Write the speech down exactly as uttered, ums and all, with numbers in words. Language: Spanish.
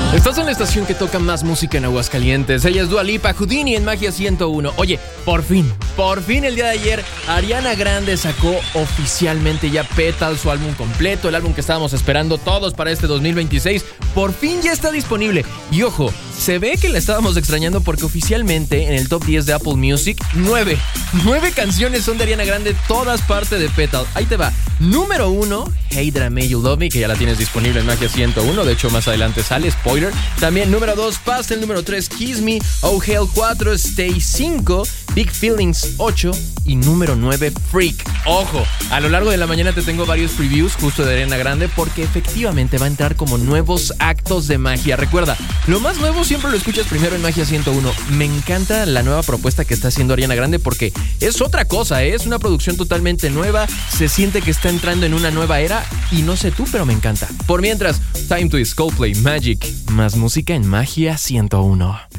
Estás en la estación que toca más música en Aguascalientes. Ella es Dua Lipa, Houdini en Magia ciento uno. Oye, por fin, por fin el día de ayer, Ariana Grande sacó oficialmente ya Petal, su álbum completo, el álbum que estábamos esperando todos para este dos mil veintiséis. Por fin ya está disponible. Y ojo, se ve que la estábamos extrañando porque oficialmente en el top diez de Apple Music, nueve, nueve canciones son de Ariana Grande, todas parte de Petal. Ahí te va. Número uno, Hey That I Made You Love Me, que ya la tienes disponible en Magia ciento uno. De hecho, más adelante sale, spoiler. También número dos, Pastel. Número tres, Kiss Me. Oh Hell cuatro, Stay cinco. Big Feelings ocho. Y número nueve, Freak. Ojo, a lo largo de la mañana te tengo varios previews justo de Ariana Grande porque efectivamente va a entrar como nuevos actos de magia. Recuerda, lo más nuevo siempre lo escuchas primero en Magia ciento uno. Me encanta la nueva propuesta que está haciendo Ariana Grande porque es otra cosa, ¿eh? Es una producción totalmente nueva. Se siente que está entrando en una nueva era y no sé tú, pero me encanta. Por mientras, Time Twist, Coldplay, Magic. Más música en Magia ciento uno.